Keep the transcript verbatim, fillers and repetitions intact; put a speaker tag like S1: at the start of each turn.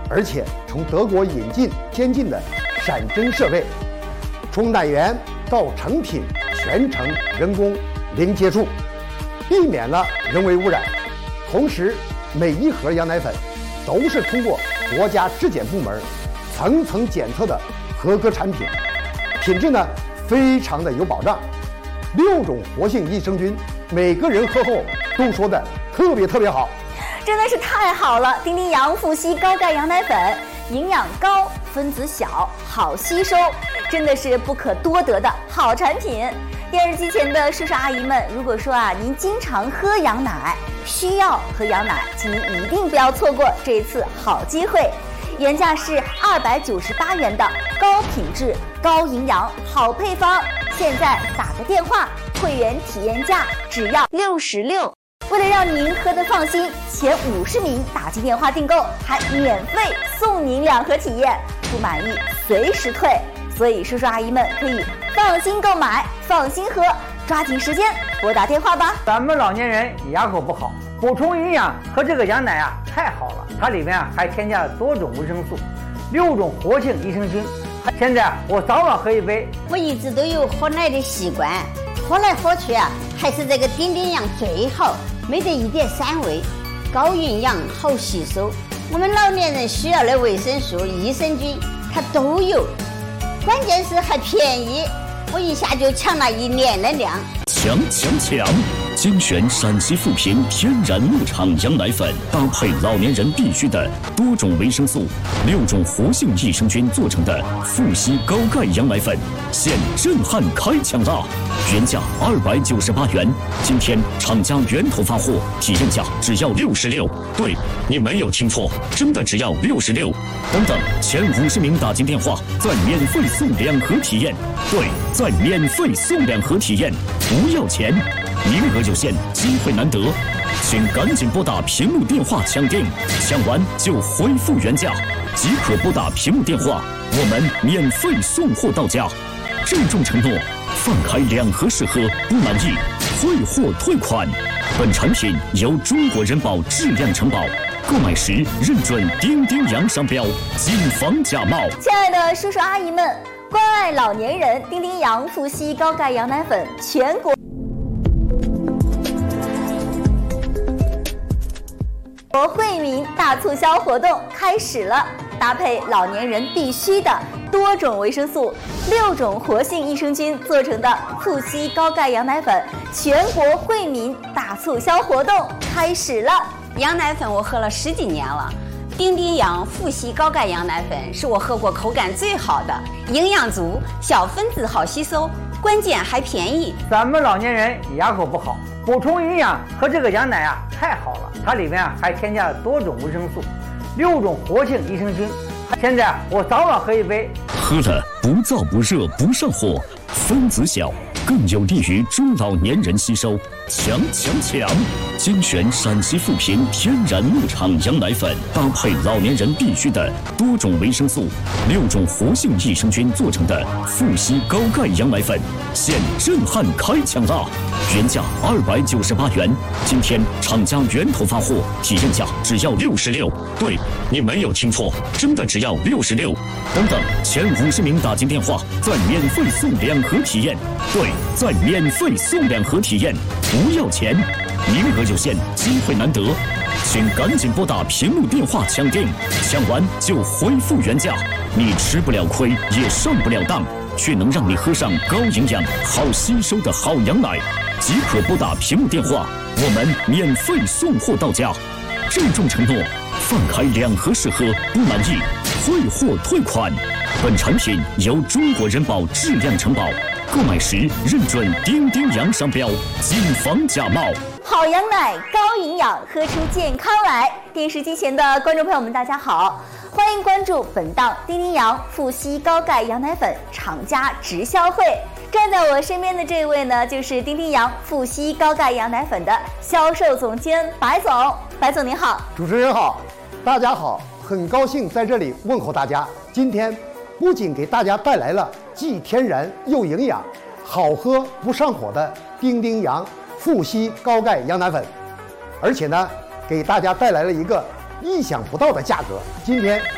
S1: 而且从德国引进先进的闪针设备，从奶源到成品全程人工零接触，避免了人为污染。同时，每一盒羊奶粉都是通过国家质检部门层层检测的合格产品，品质呢非常的有保障。六种活性益生菌，每个人喝后都说的特别特别好，
S2: 真的是太好了！丁丁羊富硒高钙羊奶粉，营养高，分子小，好吸收，真的是不可多得的好产品。电视机前的叔叔阿姨们，如果说啊您经常喝羊奶，需要喝羊奶，请您一定不要错过这一次好机会。原价是二百九十八元的高品质、高营养好配方，现在打个电话，会员体验价只要六十六。为了让您喝得放心，前五十名打进电话订购还免费送您两盒体验，不满意随时退。所以叔叔阿姨们可以放心购买，放心喝，抓紧时间拨打电话吧。
S3: 咱们老年人牙口不好，补充营养喝这个羊奶啊太好了，它里面啊还添加了多种维生素，六种活性益生菌。现在我早晚喝一杯。
S4: 我一直都有喝奶的习惯，喝来喝去啊，还是这个丁丁羊最好，没得一点膻味，高营养好吸收。我们老年人需要的维生素、益生菌它都有，关键是还便宜，我一下就抢了一年的量。
S5: 强强强！精选陕西富平天然牧场羊奶粉，搭配老年人必需的多种维生素、六种活性益生菌做成的富硒高钙羊奶粉，现震撼开抢啦！原价二百九十八元，今天厂家源头发货，体验价只要六十六。对，你没有听错，真的只要六十六。等等，前五十名打进电话，再免费送两盒体验。对，再免费送两盒体验，不要钱。名额有限，机会难得，请赶紧拨打屏幕电话抢订，抢完就恢复原价，即可拨打屏幕电话，我们免费送货到家。郑重承诺，放开两盒试喝，不满意退货退款。本产品由中国人保质量承保，购买时认准丁丁羊商标，谨防假冒。
S2: 亲爱的叔叔阿姨们，关爱老年人，丁丁羊富硒高钙羊奶粉全国国惠民大促销活动开始了，搭配老年人必须的多种维生素、六种活性益生菌做成的富硒高钙羊奶粉，全国惠民大促销活动开始了。
S4: 羊奶粉我喝了十几年了，丁丁羊富硒高钙羊奶粉是我喝过口感最好的，营养足，小分子好吸收，关键还便宜。
S3: 咱们老年人牙口不好，补充营养喝这个羊奶啊太好了，它里面啊还添加了多种维生素，六种活性益生菌。现在我早晚喝一杯，
S5: 喝了不燥不热不上火，分子小，更有利于中老年人吸收。强强强！精选陕西富平天然牧场羊奶粉，搭配老年人必需的多种维生素、六种活性益生菌做成的富硒高钙羊奶粉，现震撼开抢啦！原价二百九十八元，今天厂家源头发货，体验价只要六十六。对，你没有听错，真的只要六十六。等等，前五十名打进电话，再免费送两盒体验。对，再免费送两盒体验，不要钱。名额有限，机会难得，请赶紧拨打屏幕电话抢订，抢完就恢复原价。你吃不了亏，也上不了当，却能让你喝上高营养、好吸收的好羊奶。即可拨打屏幕电话，我们免费送货到家。郑重承诺，放开两盒试喝，不满意退货退款。本产品由中国人保质量承保，购买时认准丁丁羊商标，谨防假冒。
S2: 好羊奶，高营养，喝出健康来。电视机前的观众朋友们，大家好，欢迎关注本档丁丁羊富硒高钙羊奶粉厂家直销会。站在我身边的这位呢，就是丁丁羊富硒高钙羊奶粉的销售总监白总。白总您好。
S1: 主持人好，大家好，很高兴在这里问候大家。今天不仅给大家带来了既天然又营养、好喝不上火的丁丁羊富硒高钙羊奶粉，而且呢，给大家带来了一个意想不到的价格。今天